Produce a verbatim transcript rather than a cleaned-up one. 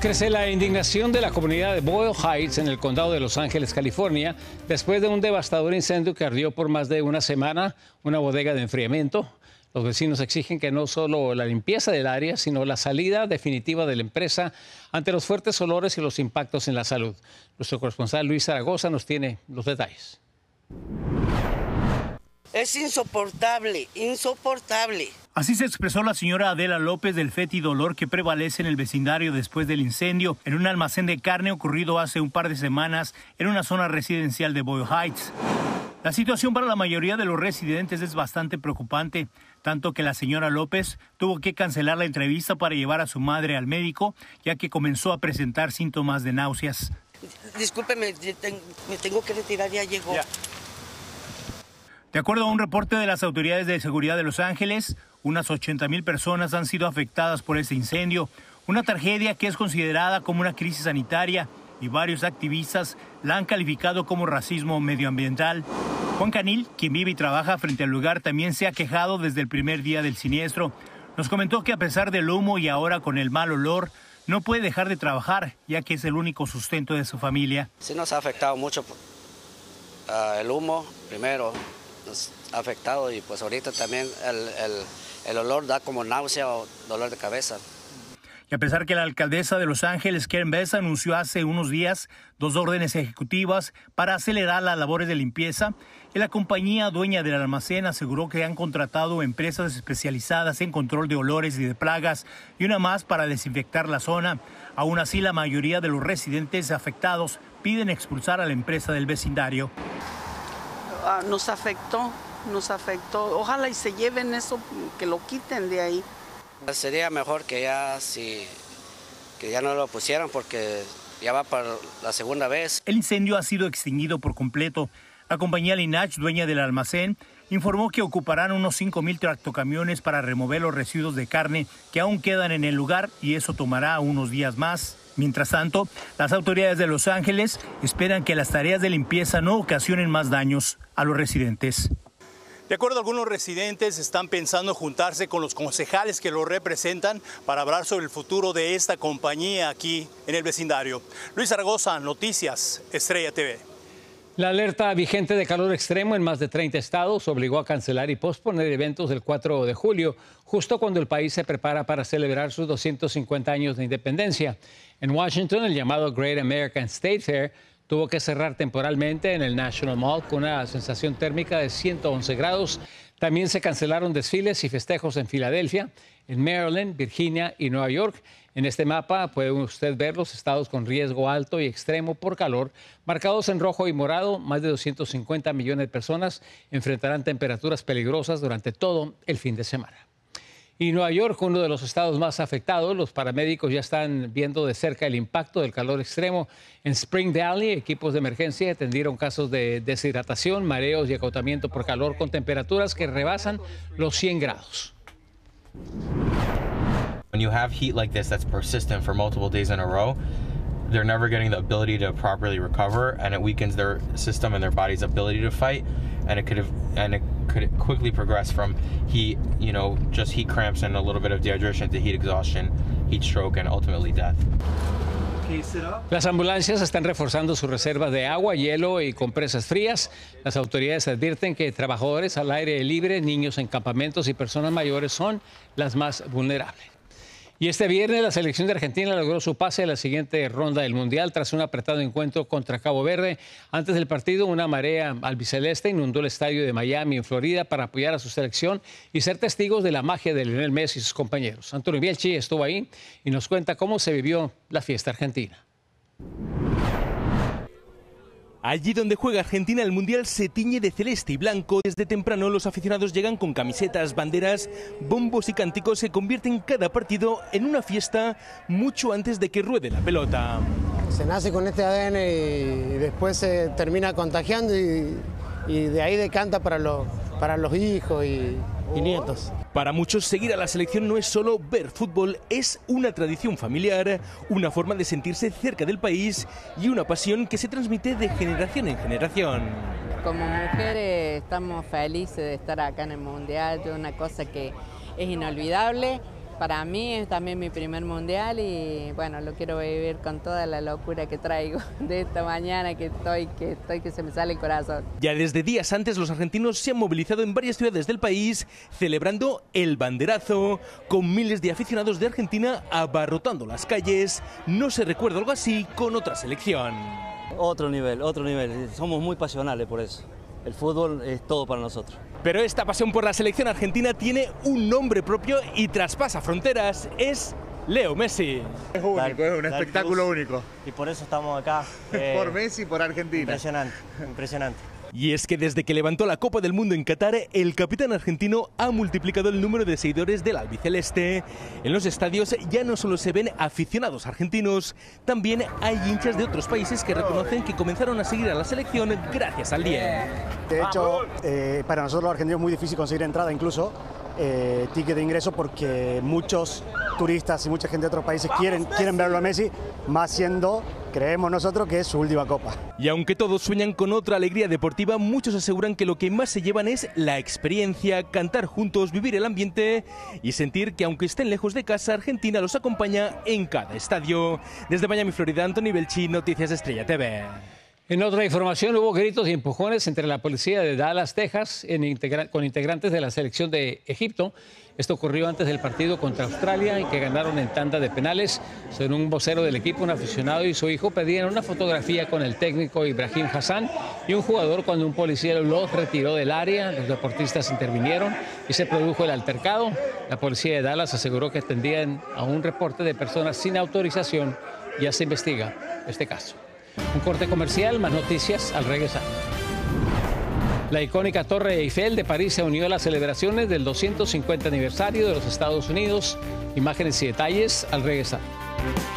Crece la indignación de la comunidad de Boyle Heights en el condado de Los Ángeles, California, después de un devastador incendio que ardió por más de una semana una bodega de enfriamiento. Los vecinos exigen que no solo la limpieza del área, sino la salida definitiva de la empresa ante los fuertes olores y los impactos en la salud. Nuestro corresponsal Luis Zaragoza nos tiene los detalles. Es insoportable, insoportable. Así se expresó la señora Adela López del fétido olor que prevalece en el vecindario después del incendio en un almacén de carne ocurrido hace un par de semanas en una zona residencial de Boyle Heights. La situación para la mayoría de los residentes es bastante preocupante, tanto que la señora López tuvo que cancelar la entrevista para llevar a su madre al médico, ya que comenzó a presentar síntomas de náuseas. Discúlpeme, me tengo que retirar, ya llegó. Ya. De acuerdo a un reporte de las autoridades de seguridad de Los Ángeles, unas ochenta mil personas han sido afectadas por este incendio, una tragedia que es considerada como una crisis sanitaria y varios activistas la han calificado como racismo medioambiental. Juan Canil, quien vive y trabaja frente al lugar, también se ha quejado desde el primer día del siniestro. Nos comentó que a pesar del humo y ahora con el mal olor, no puede dejar de trabajar, ya que es el único sustento de su familia. Sí nos ha afectado mucho uh, el humo, primero nos ha afectado y pues ahorita también el, el, el olor da como náusea o dolor de cabeza. Y a pesar que la alcaldesa de Los Ángeles, Karen Bass, anunció hace unos días dos órdenes ejecutivas para acelerar las labores de limpieza, la compañía dueña del almacén aseguró que han contratado empresas especializadas en control de olores y de plagas y una más para desinfectar la zona. Aún así, la mayoría de los residentes afectados piden expulsar a la empresa del vecindario. Uh, nos afectó, nos afectó. Ojalá y se lleven eso, que lo quiten de ahí. Sería mejor que ya, si, que ya no lo pusieran porque ya va para la segunda vez. El incendio ha sido extinguido por completo. La compañía Linach, dueña del almacén, informó que ocuparán unos cinco mil tractocamiones para remover los residuos de carne que aún quedan en el lugar y eso tomará unos días más. Mientras tanto, las autoridades de Los Ángeles esperan que las tareas de limpieza no ocasionen más daños a los residentes. De acuerdo a algunos residentes, están pensando juntarse con los concejales que lo representan para hablar sobre el futuro de esta compañía aquí en el vecindario. Luis Zaragoza, Noticias Estrella T V. La alerta vigente de calor extremo en más de treinta estados obligó a cancelar y posponer eventos del cuatro de julio, justo cuando el país se prepara para celebrar sus doscientos cincuenta años de independencia. En Washington, el llamado Great American State Fair tuvo que cerrar temporalmente en el National Mall con una sensación térmica de ciento once grados. También se cancelaron desfiles y festejos en Filadelfia, en Maryland, Virginia y Nueva York. En este mapa puede usted ver los estados con riesgo alto y extremo por calor, marcados en rojo y morado. Más de doscientos cincuenta millones de personas enfrentarán temperaturas peligrosas durante todo el fin de semana. Y Nueva York, uno de los estados más afectados, los paramédicos ya están viendo de cerca el impacto del calor extremo. En Spring Valley, equipos de emergencia atendieron casos de deshidratación, mareos y agotamiento por calor con temperaturas que rebasan los cien grados. When you have heat like this that's persistent for multiple days in a row, they're never getting the ability to properly recover, and it weakens their system and their body's ability to fight, and it could have and it could quickly progress from heat, you know, just heat cramps and a little bit of dehydration to heat exhaustion, heat stroke, and ultimately death. Las ambulancias están reforzando sus reservas de agua, hielo y compresas frías. Las autoridades advierten que trabajadores al aire libre, niños en campamentos y personas mayores son las más vulnerables. Y este viernes la selección de Argentina logró su pase a la siguiente ronda del Mundial tras un apretado encuentro contra Cabo Verde. Antes del partido, una marea albiceleste inundó el estadio de Miami, en Florida, para apoyar a su selección y ser testigos de la magia de Lionel Messi y sus compañeros. Antonio Bielchi estuvo ahí y nos cuenta cómo se vivió la fiesta argentina. Allí donde juega Argentina, el Mundial se tiñe de celeste y blanco. Desde temprano los aficionados llegan con camisetas, banderas, bombos y cánticos. Se convierten cada partido en una fiesta mucho antes de que ruede la pelota. Se nace con este A D N y después se termina contagiando y, y de ahí decanta para los, para los hijos y, y nietos. Para muchos, seguir a la selección no es solo ver fútbol, es una tradición familiar, una forma de sentirse cerca del país y una pasión que se transmite de generación en generación. Como mujeres estamos felices de estar acá en el Mundial, es una cosa que es inolvidable Para mí es también mi primer mundial y bueno, lo quiero vivir con toda la locura que traigo de esta mañana que estoy, que estoy, que se me sale el corazón. Ya desde días antes los argentinos se han movilizado en varias ciudades del país celebrando el banderazo, con miles de aficionados de Argentina abarrotando las calles. No se recuerda algo así con otra selección. Otro nivel, otro nivel. Somos muy pasionales por eso. El fútbol es todo para nosotros. Pero esta pasión por la selección argentina tiene un nombre propio y traspasa fronteras. Es Leo Messi. Es único, es un espectáculo único. Y por eso estamos acá. Eh, por Messi y por Argentina. Impresionante, impresionante. Y es que desde que levantó la Copa del Mundo en Qatar, el capitán argentino ha multiplicado el número de seguidores del albiceleste. En los estadios ya no solo se ven aficionados argentinos, también hay hinchas de otros países que reconocen que comenzaron a seguir a la selección gracias al diez. De hecho, eh, para nosotros los argentinos es muy difícil conseguir entrada, incluso eh, ticket de ingreso, porque muchos turistas y mucha gente de otros países quieren, quieren verlo a Messi, más siendo, creemos nosotros, que es su última copa. Y aunque todos sueñan con otra alegría deportiva, muchos aseguran que lo que más se llevan es la experiencia, cantar juntos, vivir el ambiente y sentir que aunque estén lejos de casa, Argentina los acompaña en cada estadio. Desde Miami, Florida, Anthony Belchi, Noticias Estrella T V. En otra información, hubo gritos y empujones entre la policía de Dallas, Texas, en integra con integrantes de la selección de Egipto. Esto ocurrió antes del partido contra Australia y que ganaron en tanda de penales. Según un vocero del equipo, un aficionado y su hijo pedían una fotografía con el técnico Ibrahim Hassan y un jugador cuando un policía los retiró del área. Los deportistas intervinieron y se produjo el altercado. La policía de Dallas aseguró que atendían a un reporte de personas sin autorización. Ya se investiga este caso. Un corte comercial, más noticias al regresar. La icónica Torre Eiffel de París se unió a las celebraciones del doscientos cincuenta aniversario de los Estados Unidos. Imágenes y detalles al regresar.